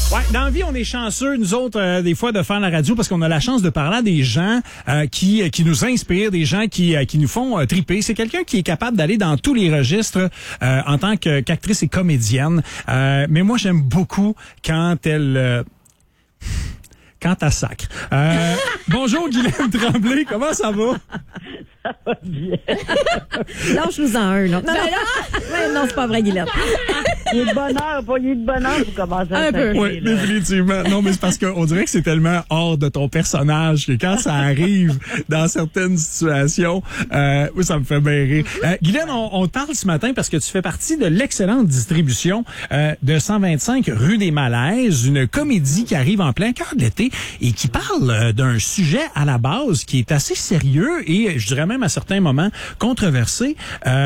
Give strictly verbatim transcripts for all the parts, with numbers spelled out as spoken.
Ouais, dans la vie, on est chanceux, nous autres, euh, des fois, de faire la radio parce qu'on a la chance de parler à des gens euh, qui qui nous inspirent, des gens qui euh, qui nous font euh, triper. C'est quelqu'un qui est capable d'aller dans tous les registres euh, en tant que, qu'actrice et comédienne. Euh, mais moi, j'aime beaucoup quand elle... Euh, quand elle sacre. Euh, bonjour, Guylaine Tremblay, comment ça va? Ça va bien. Lâche-nous en un, là. Non, non, non, non, c'est pas vrai, Guylaine. Il est de bonheur, pas il est de bonheur, vous commencez à Un peu. sacrer, Oui, là. définitivement. Non, mais c'est parce qu'on dirait que c'est tellement hors de ton personnage que quand ça arrive dans certaines situations, euh, oui, ça me fait bien rire. Euh, Guylaine, on, on te parle ce matin parce que tu fais partie de l'excellente distribution euh, de cent vingt-cinq rue des Malaises, une comédie qui arrive en plein cœur de l'été et qui parle euh, d'un sujet à la base qui est assez sérieux et je dirais même à certains moments controversé.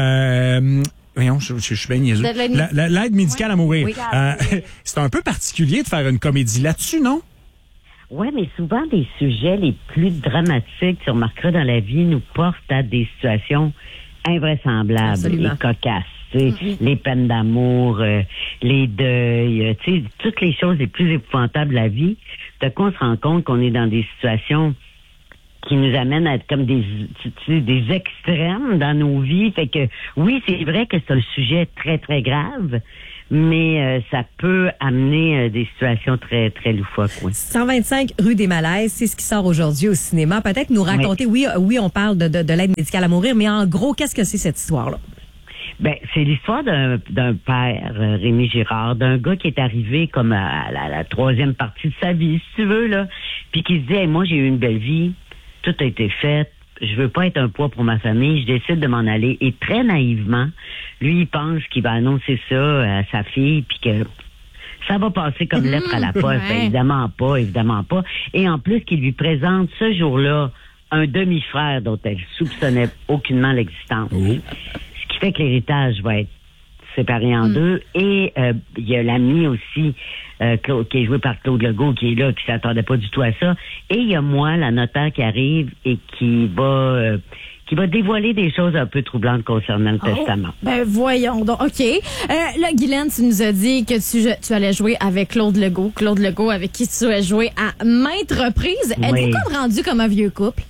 Euh, Voyons, je, je, je suis bien niaiseux. De l'aide- La- la- L'aide médicale à mourir. Oui. Euh, c'est un peu particulier de faire une comédie là-dessus, non? Oui, mais souvent, les sujets les plus dramatiques, tu remarqueras dans la vie, nous portent à des situations invraisemblables Absolument. et cocasses. Tu sais, les peines d'amour, euh, les deuils, euh, tu sais, toutes les choses les plus épouvantables de la vie. De quoi on se rend compte qu'on est dans des situations qui nous amènent à être comme des, tu sais, des extrêmes dans nos vies. Fait que, oui, c'est vrai que c'est un sujet très, très grave, mais euh, ça peut amener euh, des situations très, très loufoques, oui. cent vingt-cinq rue des Malaises, c'est ce qui sort aujourd'hui au cinéma. Peut-être nous raconter, oui, oui, oui on parle de, de, de l'aide médicale à mourir, mais en gros, qu'est-ce que c'est cette histoire-là? Ben, c'est l'histoire d'un, d'un père, euh, Rémi Girard, d'un gars qui est arrivé comme à la, la troisième partie de sa vie, si tu veux, là, puis qui se dit, hey, moi, j'ai eu une belle vie, tout a été fait, je veux pas être un poids pour ma famille, je décide de m'en aller. Et très naïvement, lui, il pense qu'il va annoncer ça à sa fille, puis que ça va passer comme Mmh, lettre à la poste. ouais. Ben, évidemment pas, évidemment pas. Et en plus, qu'il lui présente ce jour-là un demi-frère dont elle soupçonnait aucunement l'existence. Ce qui fait que l'héritage va être séparé en Mm. deux. Et euh, il y a l'ami aussi, euh, Claude, qui est joué par Claude Legault, qui est là, qui s'attendait pas du tout à ça. Et il y a moi, la notaire qui arrive et qui va euh, qui va dévoiler des choses un peu troublantes concernant le Oh, testament. ben voyons donc. OK. Euh, là, Guylaine, tu nous as dit que tu, tu allais jouer avec Claude Legault. Claude Legault, avec qui tu as joué à maintes reprises. Oui. Êtes-vous comme rendu comme un vieux couple?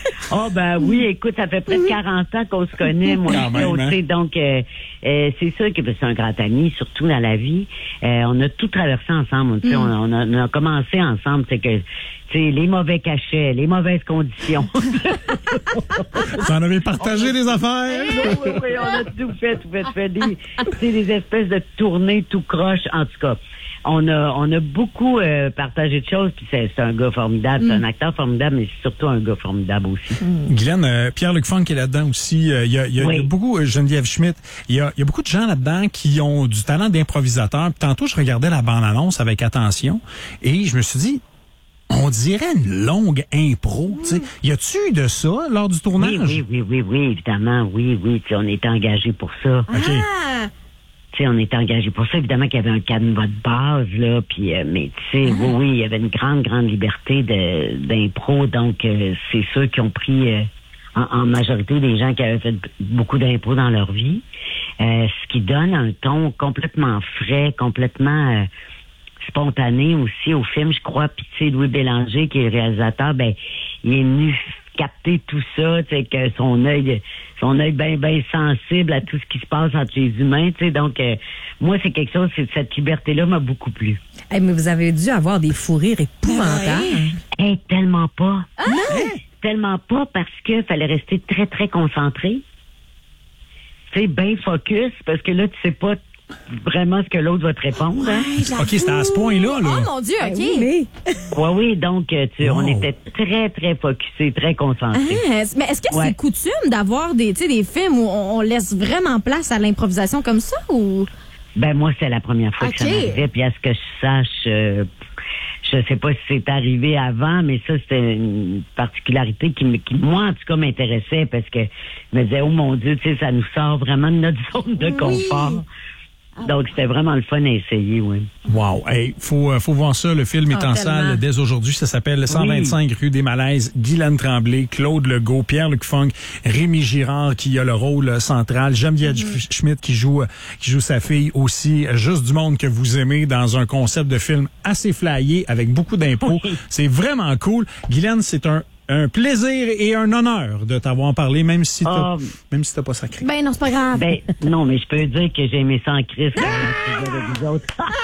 Oh ben oui, écoute, ça fait près de quarante ans qu'on se connaît, moi Quand et même, Claude, hein? tu sais, donc euh, euh, c'est sûr que ben, c'est un grand ami, surtout dans la vie. Euh, on a tout traversé ensemble, tu sais, on, on, a, on a commencé ensemble, c'est que tu sais, les mauvais cachets, les mauvaises conditions. Vous en avez partagé des affaires? oui, oui, oui, on a tout fait, tout fait, tout fait. Des, tu sais, des espèces de tournées tout croche, en tout cas. On a, on a beaucoup euh, partagé de choses, puis c'est, c'est un gars formidable, c'est un acteur formidable, mais c'est surtout un gars formidable aussi. Guylaine, euh, Pierre-Luc Funk est là-dedans aussi. Euh, Il y, a, il y, a, Oui. il y a beaucoup, euh, Geneviève Schmidt, il y a, il y a beaucoup de gens là-dedans qui ont du talent d'improvisateur. Puis tantôt, je regardais la bande-annonce avec attention et je me suis dit, on dirait une longue impro. Tu sais, y a-tu eu de ça lors du tournage? Oui, oui, oui, oui, oui, évidemment, oui, oui, tu sais, on était engagé pour ça. OK. Ah! Tu sais, on était engagé pour ça. Évidemment qu'il y avait un canevas de base, là, puis, euh, mais tu sais, oui, oui, il y avait une grande, grande liberté de, d'impro, donc euh, c'est ceux qui ont pris, euh, en, en majorité, des gens qui avaient fait beaucoup d'impro dans leur vie, euh, ce qui donne un ton complètement frais, complètement euh, spontané aussi au film, je crois. Puis tu sais, Louis Bélanger, qui est le réalisateur, ben, il est venu capter tout ça, tu sais, que son œil, son œil bien, bien sensible à tout ce qui se passe entre les humains, tu sais. Donc, euh, moi, c'est quelque chose, c'est, cette liberté-là m'a beaucoup plu. Hey, mais vous avez dû avoir des fous rires épouvantables. Hey, tellement pas. Hey, tellement pas parce que fallait rester très, très concentré. Tu sais, bien focus, parce que là, tu sais pas vraiment ce que l'autre va te répondre. Hein? OK, c'était à ce point-là, là. Oh mon Dieu, OK. Mais, Oui, oui, donc, euh, tu, Wow. on était très, très focusés, très concentrés. Ah, mais est-ce que Ouais. c'est coutume d'avoir des, tu sais, des films où on, on laisse vraiment place à l'improvisation comme ça ou? Ben, moi, c'est la première fois que ça OK. m'arrivait, puis à ce que je sache, euh, je sais pas si c'est arrivé avant, mais ça, c'était une particularité qui, me- qui, moi, en tout cas, m'intéressait, parce que je me disais, oh mon Dieu, tu sais, ça nous sort vraiment de notre zone de confort. Donc, c'était vraiment le fun à essayer, oui. Wow. Hey, faut, euh, faut voir ça. Le film est Ah, en tellement. salle dès aujourd'hui. Ça s'appelle cent vingt-cinq rue des Malaises. Guylaine Tremblay, Claude Legault, Pierre-Luc Funk, Rémi Girard qui a le rôle euh, central, Geneviève mm-hmm. Schmidt qui joue, euh, qui joue sa fille aussi. Juste du monde que vous aimez dans un concept de film assez flyé avec beaucoup d'impôts. Oui. C'est vraiment cool. Guylaine, c'est un Un plaisir et un honneur de t'avoir parlé, même si t'as, Oh. même si t'as pas sacré. Ben non, c'est pas grave. Ben, non, mais je peux dire que j'ai aimé ça en crise quand je faisais avec vous autres.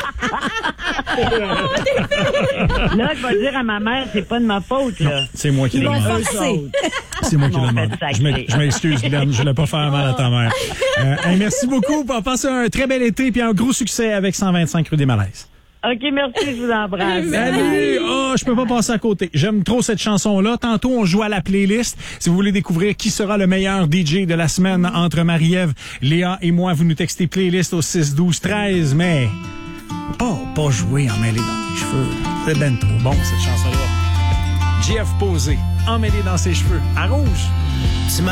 Là, je vais dire à ma mère, c'est pas de ma faute, là. C'est moi qui l'ai Ils vont demandé. te forcer. C'est moi qui l'ai M'ont demandé. fait Je m'ex- sacrer. je m'excuse, Guylaine. Je voulais pas faire mal à ta mère. Euh, hey, merci beaucoup. Passez un très bel été puis un gros succès avec cent vingt-cinq rue des Malaises. OK, merci, je vous embrasse. Salut! Oh, je peux pas passer à côté. J'aime trop cette chanson-là. Tantôt, on joue à la playlist. Si vous voulez découvrir qui sera le meilleur D J de la semaine entre Marie-Ève, Léa et moi, vous nous textez playlist au six douze treize, mais pas, pas jouer emmêlé dans les cheveux. C'est ben trop bon, cette chanson-là. Jeff Posé, emmêlé dans ses cheveux. À rouge.